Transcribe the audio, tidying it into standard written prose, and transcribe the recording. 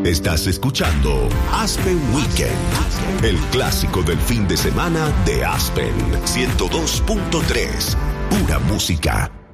Estás escuchando Aspen Weekend, el clásico del fin de semana de Aspen 102.3, pura música.